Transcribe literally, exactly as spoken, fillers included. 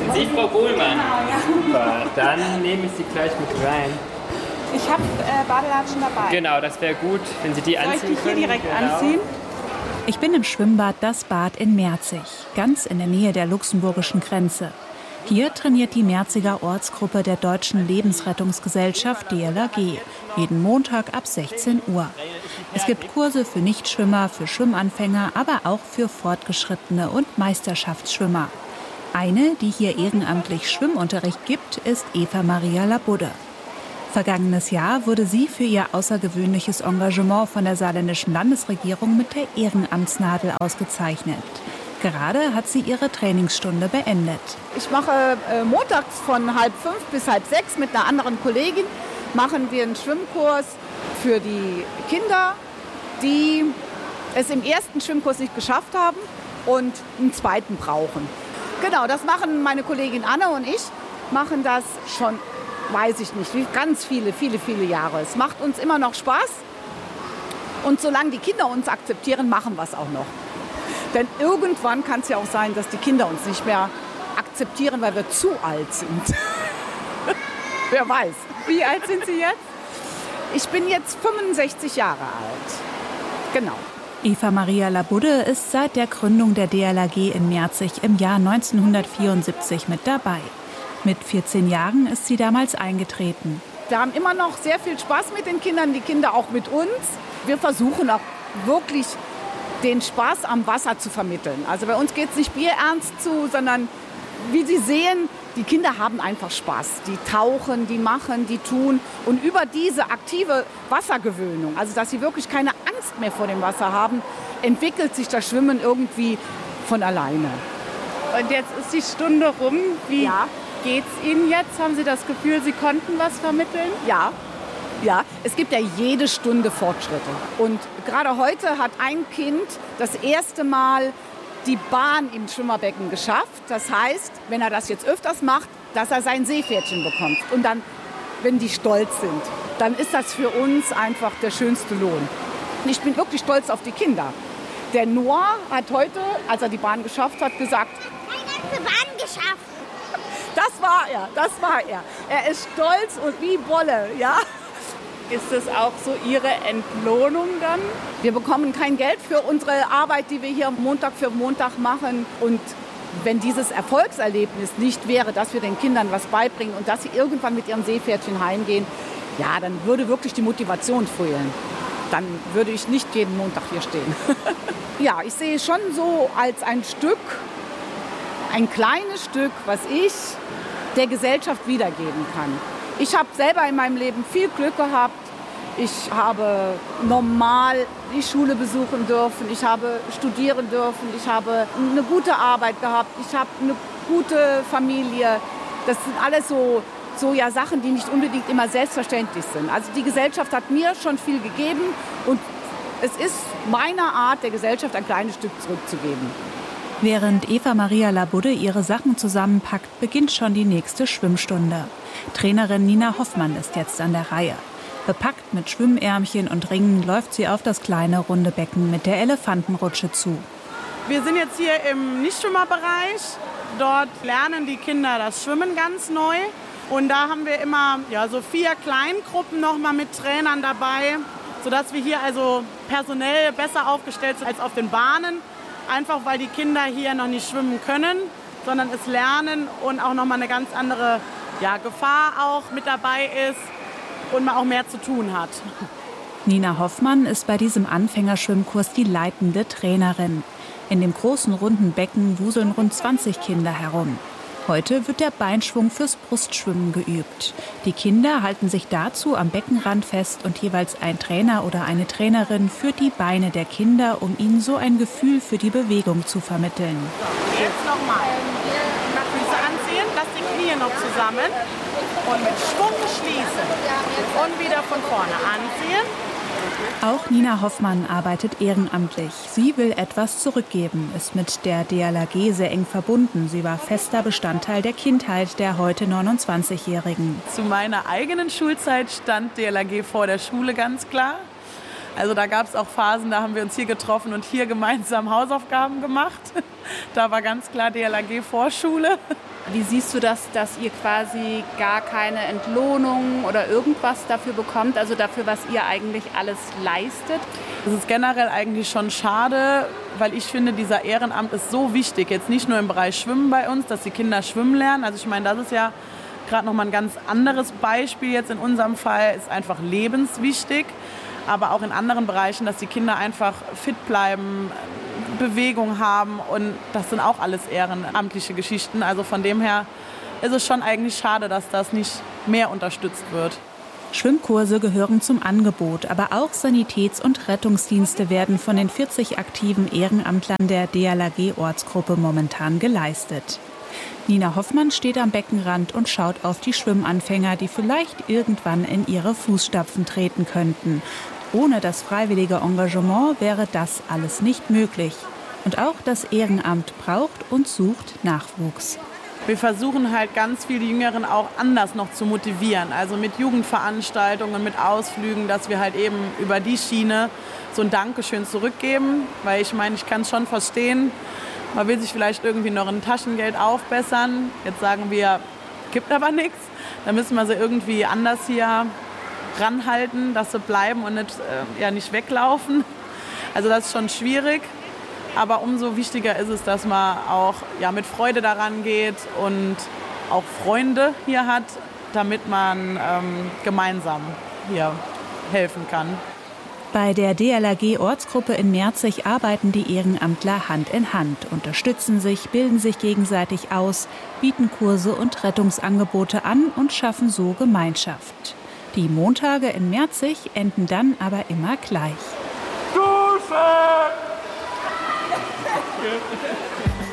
Sind Sie Frau Bohlmann? Super, dann nehme ich Sie gleich mit rein. Ich habe äh, Badelatschen dabei. Genau, das wäre gut, wenn Sie die anziehen können. Soll ich die hier direkt genau. anziehen? Ich bin im Schwimmbad Das Bad in Merzig, ganz in der Nähe der luxemburgischen Grenze. Hier trainiert die Merziger Ortsgruppe der Deutschen Lebensrettungsgesellschaft D L R G, jeden Montag ab sechzehn Uhr. Es gibt Kurse für Nichtschwimmer, für Schwimmanfänger, aber auch für Fortgeschrittene und Meisterschaftsschwimmer. Eine, die hier ehrenamtlich Schwimmunterricht gibt, ist Eva Maria Labudde. Vergangenes Jahr wurde sie für ihr außergewöhnliches Engagement von der saarländischen Landesregierung mit der Ehrenamtsnadel ausgezeichnet. Gerade hat sie ihre Trainingsstunde beendet. Ich mache äh, montags von halb fünf bis halb sechs mit einer anderen Kollegin machen wir einen Schwimmkurs für die Kinder, die es im ersten Schwimmkurs nicht geschafft haben und einen zweiten brauchen. Genau, das machen meine Kollegin Anne und ich, machen das schon, weiß ich nicht, wie ganz viele, viele, viele Jahre. Es macht uns immer noch Spaß und solange die Kinder uns akzeptieren, machen wir es auch noch. Denn irgendwann kann es ja auch sein, dass die Kinder uns nicht mehr akzeptieren, weil wir zu alt sind. Wer weiß. Wie alt sind Sie jetzt? Ich bin jetzt fünfundsechzig Jahre alt. Genau. Eva Maria Labudde ist seit der Gründung der D L R G in Merzig im Jahr neunzehnhundertvierundsiebzig mit dabei. Mit vierzehn Jahren ist sie damals eingetreten. Wir haben immer noch sehr viel Spaß mit den Kindern, die Kinder auch mit uns. Wir versuchen auch wirklich den Spaß am Wasser zu vermitteln. Also bei uns geht es nicht bierernst zu, sondern wie Sie sehen, die Kinder haben einfach Spaß. Die tauchen, die machen, die tun. Und über diese aktive Wassergewöhnung, also dass sie wirklich keine Angst mehr vor dem Wasser haben, entwickelt sich das Schwimmen irgendwie von alleine. Und jetzt ist die Stunde rum. Wie Ja. geht's Ihnen jetzt? Haben Sie das Gefühl, Sie konnten was vermitteln? Ja, ja, es gibt ja jede Stunde Fortschritte. Und gerade heute hat ein Kind das erste Mal die Bahn im Schwimmerbecken geschafft. Das heißt, wenn er das jetzt öfters macht, dass er sein Seepferdchen bekommt. Und dann, wenn die stolz sind, dann ist das für uns einfach der schönste Lohn. Und ich bin wirklich stolz auf die Kinder. Der Noah hat heute, als er die Bahn geschafft hat, gesagt, Die Bahn geschafft. das war er, das war er. Er ist stolz und wie Bolle, ja. Ist es auch so Ihre Entlohnung dann? Wir bekommen kein Geld für unsere Arbeit, die wir hier Montag für Montag machen. Und wenn dieses Erfolgserlebnis nicht wäre, dass wir den Kindern was beibringen und dass sie irgendwann mit ihrem Seepferdchen heimgehen, ja, dann würde wirklich die Motivation fehlen. Dann würde ich nicht jeden Montag hier stehen. Ja, ich sehe schon so als ein Stück, ein kleines Stück, was ich der Gesellschaft wiedergeben kann. Ich habe selber in meinem Leben viel Glück gehabt. Ich habe normal die Schule besuchen dürfen. Ich habe studieren dürfen. Ich habe eine gute Arbeit gehabt. Ich habe eine gute Familie. Das sind alles so, so ja, Sachen, die nicht unbedingt immer selbstverständlich sind. Also die Gesellschaft hat mir schon viel gegeben. Und es ist meine Art, der Gesellschaft ein kleines Stück zurückzugeben. Während Eva Maria Labudde ihre Sachen zusammenpackt, beginnt schon die nächste Schwimmstunde. Trainerin Nina Hoffmann ist jetzt an der Reihe. Bepackt mit Schwimmärmchen und Ringen läuft sie auf das kleine runde Becken mit der Elefantenrutsche zu. Wir sind jetzt hier im Nichtschwimmerbereich. Dort lernen die Kinder das Schwimmen ganz neu. Und da haben wir immer ja, so vier Kleingruppen noch mal mit Trainern dabei, sodass wir hier also personell besser aufgestellt sind als auf den Bahnen. Einfach weil die Kinder hier noch nicht schwimmen können, sondern es lernen und auch noch mal eine ganz andere ja, Gefahr auch mit dabei ist und man auch mehr zu tun hat. Nina Hoffmann ist bei diesem Anfängerschwimmkurs die leitende Trainerin. In dem großen runden Becken wuseln rund zwanzig Kinder herum. Heute wird der Beinschwung fürs Brustschwimmen geübt. Die Kinder halten sich dazu am Beckenrand fest und jeweils ein Trainer oder eine Trainerin führt die Beine der Kinder, um ihnen so ein Gefühl für die Bewegung zu vermitteln. Jetzt nochmal. Füße anziehen, lass die Knie noch zusammen und mit Schwung schließen. Und wieder von vorne anziehen. Auch Nina Hoffmann arbeitet ehrenamtlich. Sie will etwas zurückgeben, ist mit der D L R G sehr eng verbunden. Sie war fester Bestandteil der Kindheit der heute neunundzwanzigjährigen. Zu meiner eigenen Schulzeit stand D L R G vor der Schule ganz klar. Also da gab es auch Phasen, da haben wir uns hier getroffen und hier gemeinsam Hausaufgaben gemacht. Da war ganz klar D L R G Vorschule. Wie siehst du das, dass ihr quasi gar keine Entlohnung oder irgendwas dafür bekommt, also dafür, was ihr eigentlich alles leistet? Das ist generell eigentlich schon schade, weil ich finde, dieser Ehrenamt ist so wichtig. Jetzt nicht nur im Bereich Schwimmen bei uns, dass die Kinder schwimmen lernen. Also ich meine, das ist ja gerade noch mal ein ganz anderes Beispiel jetzt in unserem Fall, ist einfach lebenswichtig. Aber auch in anderen Bereichen, dass die Kinder einfach fit bleiben, Bewegung haben, und das sind auch alles ehrenamtliche Geschichten. Also von dem her ist es schon eigentlich schade, dass das nicht mehr unterstützt wird. Schwimmkurse gehören zum Angebot, aber auch Sanitäts- und Rettungsdienste werden von den vierzig aktiven Ehrenamtlern der D L R G-Ortsgruppe momentan geleistet. Nina Hoffmann steht am Beckenrand und schaut auf die Schwimmanfänger, die vielleicht irgendwann in ihre Fußstapfen treten könnten. Ohne das freiwillige Engagement wäre das alles nicht möglich. Und auch das Ehrenamt braucht und sucht Nachwuchs. Wir versuchen halt ganz viel die Jüngeren auch anders noch zu motivieren. Also mit Jugendveranstaltungen, mit Ausflügen, dass wir halt eben über die Schiene so ein Dankeschön zurückgeben. Weil ich meine, ich kann es schon verstehen, man will sich vielleicht irgendwie noch ein Taschengeld aufbessern. Jetzt sagen wir, gibt aber nichts. Dann müssen wir sie irgendwie anders hier ranhalten, dass sie bleiben und nicht, äh, ja, nicht weglaufen. Also das ist schon schwierig. Aber umso wichtiger ist es, dass man auch ja, mit Freude daran geht und auch Freunde hier hat, damit man ähm, gemeinsam hier helfen kann. Bei der D L R G-Ortsgruppe in Merzig arbeiten die Ehrenamtler Hand in Hand, unterstützen sich, bilden sich gegenseitig aus, bieten Kurse und Rettungsangebote an und schaffen so Gemeinschaft. Die Montage in Merzig enden dann aber immer gleich. Duschen!